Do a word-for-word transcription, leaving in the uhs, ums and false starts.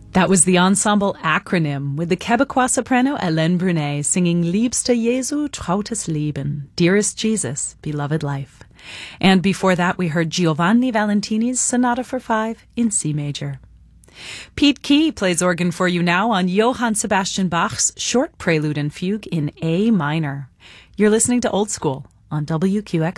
That was the ensemble Acronym with the Quebecois soprano Hélène Brunet singing Liebster Jesu, trautes Leben, Dearest Jesus, Beloved Life. And before that we heard Giovanni Valentini's Sonata for Five in C major. Pete Key plays organ for you now on Johann Sebastian Bach's Short Prelude and Fugue in A minor. You're listening to Old School on W Q X.